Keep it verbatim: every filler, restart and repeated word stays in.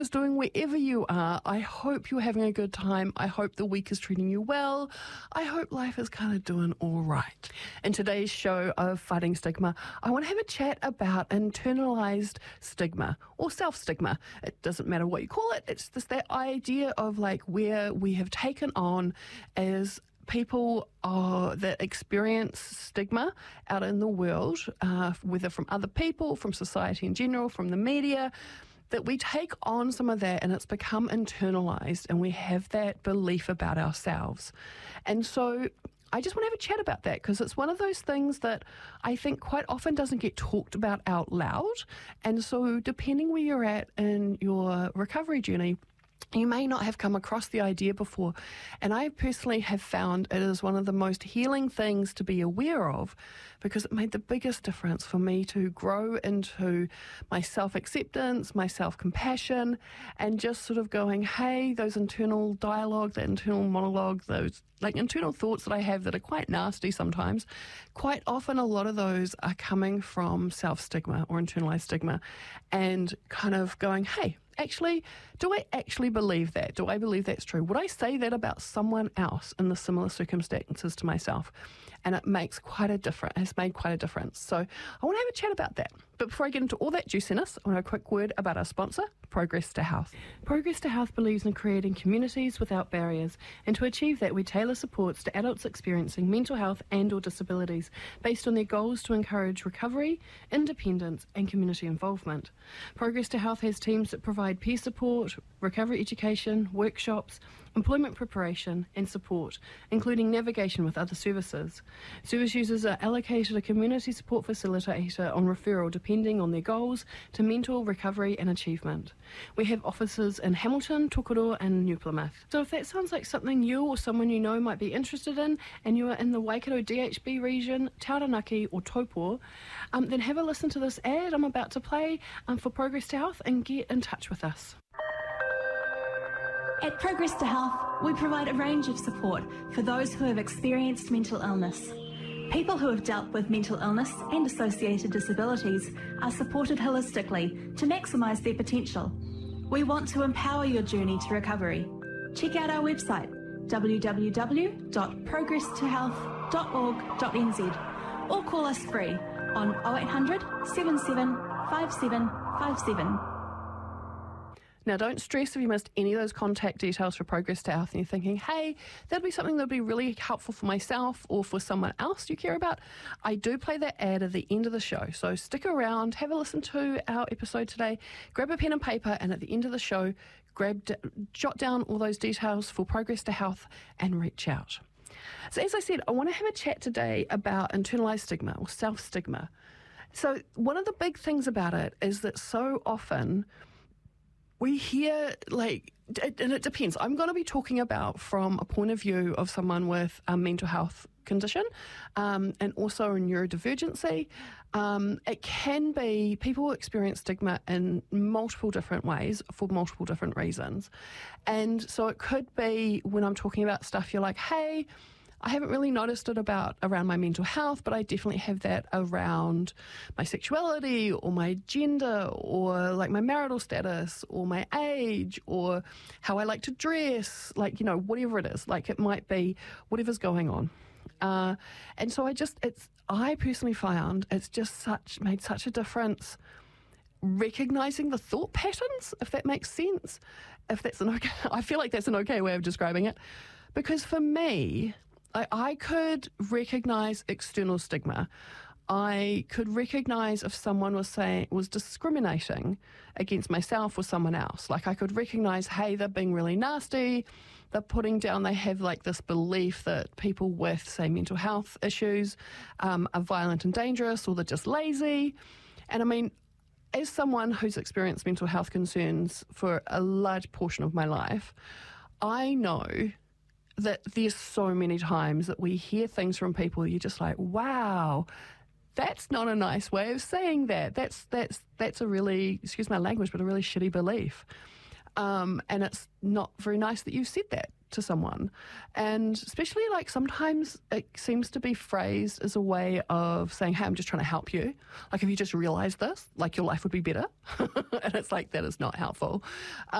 Doing wherever you are. I hope you're having a good time. I hope the week is treating you well. I hope life is kind of doing all right. In today's show of Fighting Stigma, I want to have a chat about internalized stigma or self-stigma. It doesn't matter what you call it. It's just that idea of like where we have taken on as people uh, that experience stigma out in the world, uh, whether from other people, from society in general, from the media, that we take on some of that and it's become internalized and we have that belief about ourselves. And so I just want to have a chat about that because it's one of those things that I think quite often doesn't get talked about out loud. And so depending where you're at in your recovery journey, you may not have come across the idea before. And I personally have found it is one of the most healing things to be aware of because it made the biggest difference for me to grow into my self-acceptance, my self-compassion, and just sort of going, hey, those internal dialogue, that internal monologue, those like internal thoughts that I have that are quite nasty sometimes, quite often a lot of those are coming from self-stigma or internalized stigma and kind of going, hey, actually, do I actually believe that? Do I believe that's true? Would I say that about someone else in the similar circumstances to myself? And it makes quite a difference, has made quite a difference. So I want to have a chat about that. But before I get into all that juiciness, I want a quick word about our sponsor, Progress to Health. Progress to Health believes in creating communities without barriers, and to achieve that, we tailor supports to adults experiencing mental health and or disabilities based on their goals to encourage recovery, independence, and community involvement. Progress to Health has teams that provide peer support, recovery education, workshops, employment preparation, and support, including navigation with other services. Service users are allocated a community support facilitator on referral depending on their goals to mental recovery and achievement. We have offices in Hamilton, Tokoroa and New Plymouth. So if that sounds like something you or someone you know might be interested in and you are in the Waikato D H B region, Taranaki or Taupo, um, then have a listen to this ad I'm about to play um, for Progress to Health and get in touch with us. At Progress to Health, we provide a range of support for those who have experienced mental illness. People who have dealt with mental illness and associated disabilities are supported holistically to maximise their potential. We want to empower your journey to recovery. Check out our website, w w w dot progress to health dot org dot n z, or call us free on oh eight hundred, seven seven five seven five seven. Now, don't stress if you missed any of those contact details for Progress to Health and you're thinking, hey, that'd be something that'd be really helpful for myself or for someone else you care about. I do play that ad at the end of the show, so stick around, have a listen to our episode today, grab a pen and paper, and at the end of the show, grab, jot down all those details for Progress to Health and reach out. So as I said, I want to have a chat today about internalized stigma or self-stigma. So one of the big things about it is that so often we hear, like, and it depends. I'm going to be talking about from a point of view of someone with a mental health condition um, and also a neurodivergency. Um, it can be people who experience stigma in multiple different ways for multiple different reasons. And so it could be when I'm talking about stuff, you're like, hey, I haven't really noticed it about around my mental health, but I definitely have that around my sexuality or my gender or like my marital status or my age or how I like to dress, like, you know, whatever it is. Like it might be whatever's going on. Uh, and so I just, it's, I personally found it's just such, made such a difference recognizing the thought patterns, if that makes sense. If that's an okay, I feel like that's an okay way of describing it. Because for me, I, I could recognize external stigma. I could recognize if someone was saying was discriminating against myself or someone else. Like I could recognize, hey, they're being really nasty. They're putting down, they have like this belief that people with, say, mental health issues um, are violent and dangerous, or they're just lazy. And I mean, as someone who's experienced mental health concerns for a large portion of my life, I know that there's so many times that we hear things from people, you're just like, wow, that's not a nice way of saying that. That's that's that's a really, excuse my language, but a really shitty belief. Um, and it's not very nice that you said that. to someone. And especially like sometimes it seems to be phrased as a way of saying, hey, I'm just trying to help you. Like if you just realize this, like your life would be better. And it's like, that is not helpful.